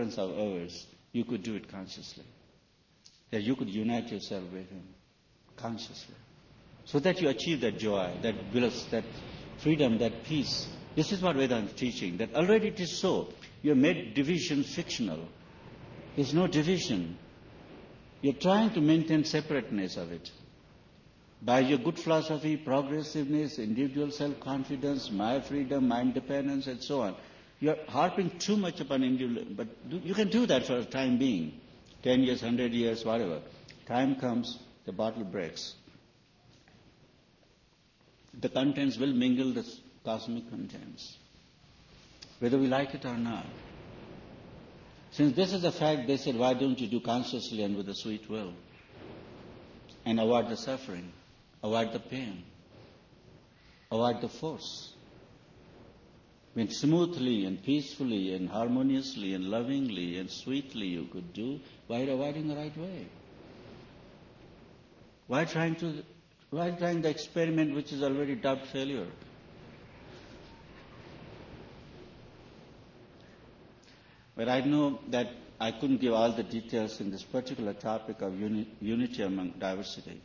preference of ours, you could do it consciously. That you could unite yourself with Him consciously. So that you achieve that joy, that bliss, that freedom, that peace. This is what Vedanta is teaching, that already it is so. You have made division fictional. There's no division. You're trying to maintain separateness of it. By your good philosophy, progressiveness, individual self-confidence, my freedom, my independence, and so on. You're harping too much upon individual, but you can do that for a time being. 10 years, 100 years, whatever. Time comes, the bottle breaks. The contents will mingle, the cosmic contents, whether we like it or not. Since this is a fact, they said, why don't you do consciously and with a sweet will? And avoid the suffering, avoid the pain, avoid the force. When smoothly and peacefully and harmoniously and lovingly and sweetly you could do, why avoiding the right way? Why trying the experiment which is already dubbed failure? But I know that I couldn't give all the details in this particular topic of unity among diversity.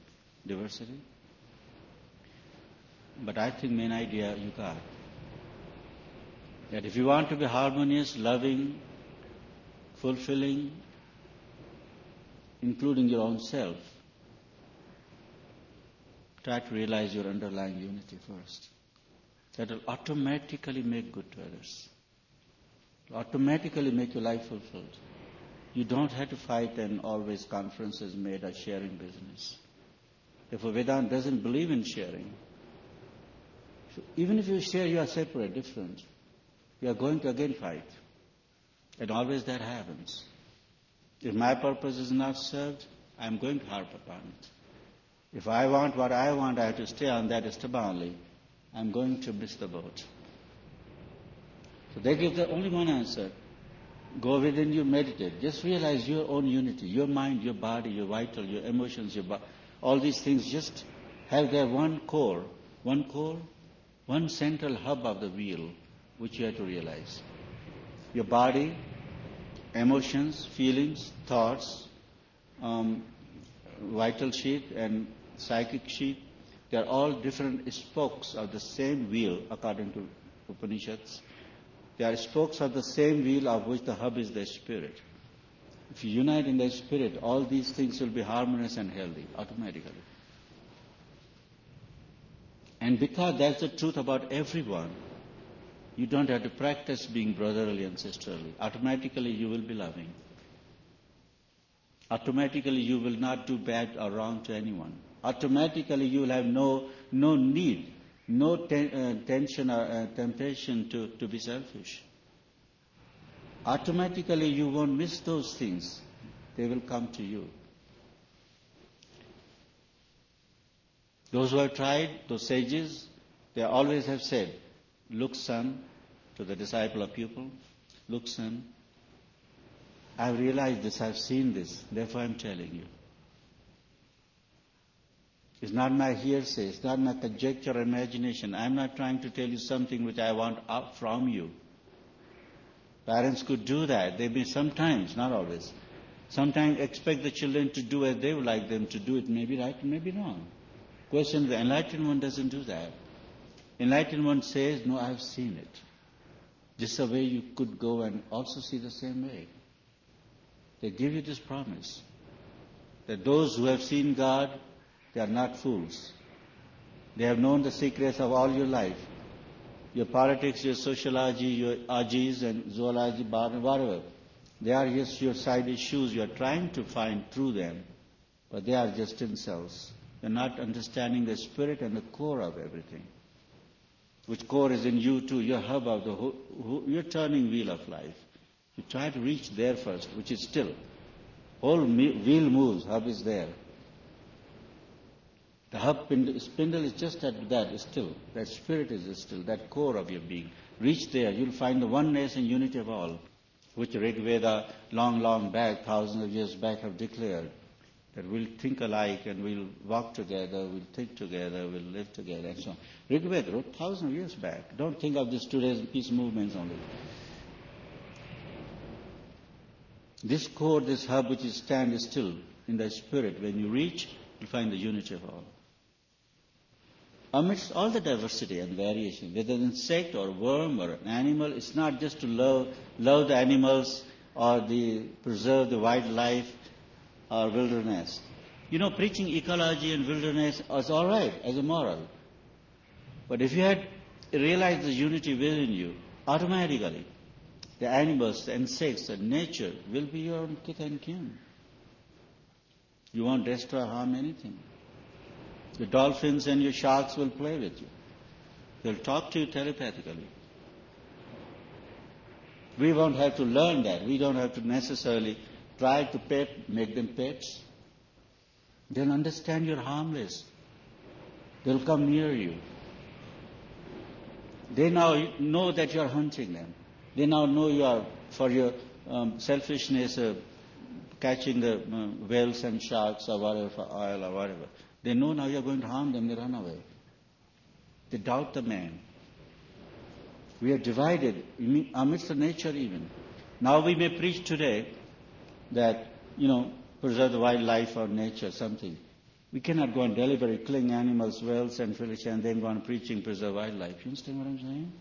But I think main idea you got. That if you want to be harmonious, loving, fulfilling, including your own self, try to realize your underlying unity first. That will automatically make good to others. Automatically make your life fulfilled. You don't have to fight and always conferences made a sharing business. Therefore, Vedanta doesn't believe in sharing. So even if you share, you are separate, different. You are going to again fight. And always that happens. If my purpose is not served, I am going to harp upon it. If I want what I want, I have to stay on that stubbornly. I am going to miss the boat. So they give the only one answer. Go within you, meditate. Just realize your own unity, your mind, your body, your vital, your emotions, all these things just have their one core, one central hub of the wheel, which you have to realize. Your body, emotions, feelings, thoughts, vital sheath and psychic sheath, they are all different spokes of the same wheel according to Upanishads. They are spokes of the same wheel of which the hub is the spirit. If you unite in the spirit, all these things will be harmonious and healthy automatically. And because that's the truth about everyone, you don't have to practice being brotherly and sisterly. Automatically you will be loving. Automatically you will not do bad or wrong to anyone. Automatically you will have no need, no tension or temptation to be selfish. Automatically you won't miss those things. They will come to you. Those who have tried, those sages, they always have said, look, son, to the disciple or pupil, look, son, I've realized this, I've seen this, therefore I'm telling you. It's not my hearsay, it's not my conjecture or imagination. I'm not trying to tell you something which I want out from you. Parents could do that. They may sometimes, not always, sometimes expect the children to do as they would like them to do. It may be right, it may be wrong. Question, the enlightened one doesn't do that. Enlightened one says, no, I've seen it. Just a way you could go and also see the same way. They give you this promise that those who have seen God, they are not fools. They have known the secrets of all your life. Your politics, your sociology, your ajis and zoology, whatever. They are just your side issues. You are trying to find through them, but they are just themselves. You're not understanding the spirit and the core of everything. Which core is in you too, your hub of your turning wheel of life. You try to reach there first, which is still. Whole wheel moves, hub is there. The hub spindle is just at that, still. That spirit is still, that core of your being. Reach there, you'll find the oneness and unity of all, which Rig Veda long back, thousands of years back, have declared. That we'll think alike and we'll walk together, we'll think together, we'll live together, and so on. Rig Veda wrote thousands of years back. Don't think of this today's peace movements only. This core, this hub which is stand still in the spirit, when you reach, you find the unity of all. Amidst all the diversity and variation, whether an insect or worm or an animal, it's not just to love the animals or preserve the wildlife or wilderness. Preaching ecology and wilderness is all right as a moral. But if you had realized the unity within you, automatically, the animals, the insects, the nature will be your own kith and kin. You won't destroy, harm anything. The dolphins and your sharks will play with you. They'll talk to you telepathically. We won't have to learn that. We don't have to necessarily try to make them pets. They'll understand you're harmless. They'll come near you. They now know that you're hunting them. They now know you are, for your selfishness, catching the whales and sharks or whatever, for oil or whatever. They know now you're going to harm them, they run away. They doubt the man. We are divided amidst the nature even. Now we may preach today that, preserve the wildlife or nature, something. We cannot go and deliberately killing animals, whales and fish and then go on preaching preserve wildlife. You understand what I'm saying?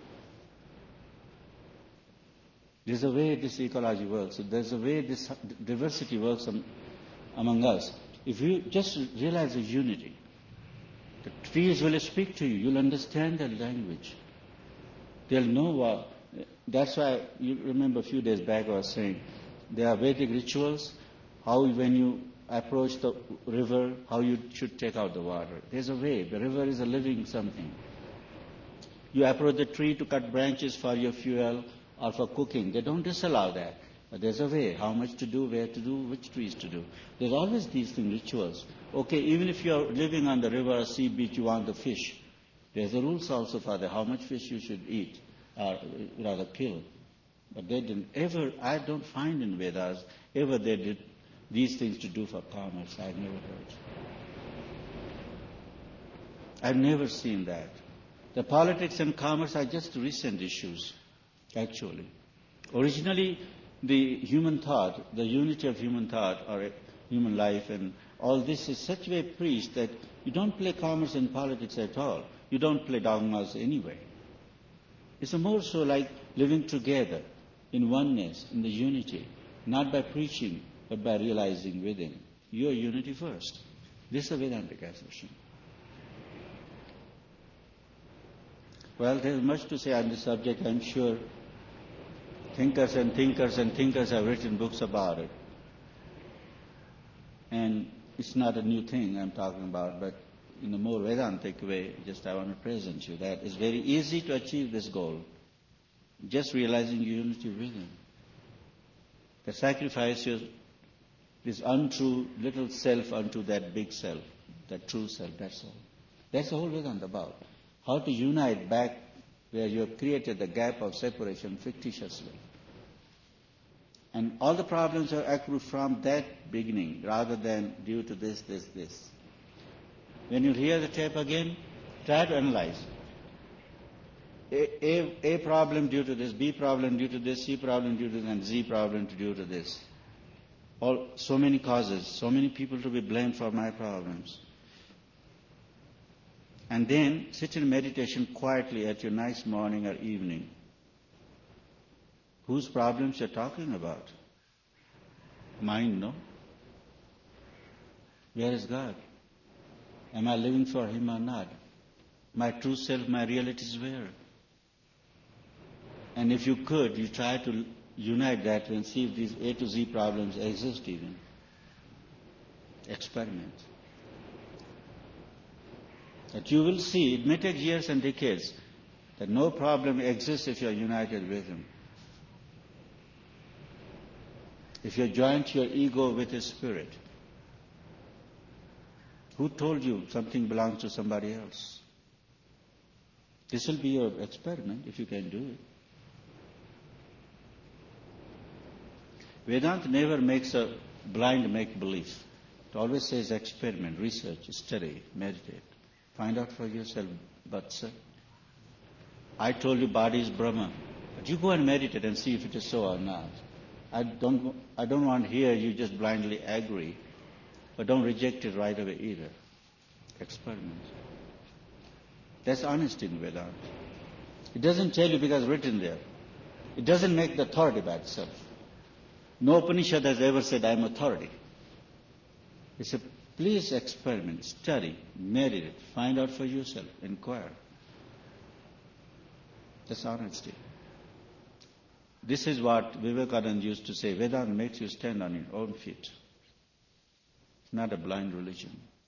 There's a way this ecology works. There's a way this diversity works among us. If you just realize the unity, the trees will speak to you. You'll understand their language. They'll know what. That's why, you remember a few days back I was saying, there are Vedic rituals, how when you approach the river, how you should take out the water. There's a way. The river is a living something. You approach the tree to cut branches for your fuel or for cooking. They don't disallow that. But there's a way, how much to do, where to do, which trees to do. There's always these rituals. Okay, even if you're living on the river or sea beach, you want the fish. There's the rules also for that, how much fish you should eat, or rather kill. But they didn't ever, I don't find in Vedas, ever they did these things to do for commerce. I've never heard. I've never seen that. The politics and commerce are just recent issues, actually. Originally, the human thought, the unity of human thought or human life and all this is such a way preached that you don't play commerce and politics at all. You don't play dogmas anyway. It's more so like living together in oneness, in the unity, not by preaching, but by realizing within. Your unity first. This is a Vedantic assertion. Well, there's much to say on this subject, I'm sure. Thinkers and thinkers and thinkers have written books about it. And it's not a new thing I'm talking about, but in a more Vedantic way, just I want to present you that it's very easy to achieve this goal. Just realizing unity within. The sacrifice this untrue little self unto that big self, that true self, that's all. That's the whole Vedanta about. How to unite back where you have created the gap of separation fictitiously. And all the problems are accrued from that beginning rather than due to this. When you hear the tape again, try to analyze. A problem due to this, B problem due to this, C problem due to this, and Z problem due to this. So many causes, so many people to be blamed for my problems. And then sit in meditation quietly at your nice morning or evening. Whose problems you're talking about? Mine, no? Where is God? Am I living for Him or not? My true self, my reality is where? And if you could, you try to unite that and see if these A to Z problems exist even. Experiment. That you will see, it may take years and decades, that no problem exists if you are united with Him. If you joint your ego with His Spirit. Who told you something belongs to somebody else? This will be your experiment if you can do it. Vedanta never makes a blind make-believe. It always says experiment, research, study, meditate. Find out for yourself, Vatsa. I told you body is Brahma. But you go and meditate and see if it is so or not. I don't want here you just blindly agree, but don't reject it right away either. Experiment. That's honesty in Vedanta. It doesn't tell you because it's written there. It doesn't make the authority by itself. No Upanishad has ever said, I am authority. It said, please experiment, study, meditate, find out for yourself, inquire. That's honesty. This is what Vivekananda used to say, Vedanta makes you stand on your own feet. It's not a blind religion.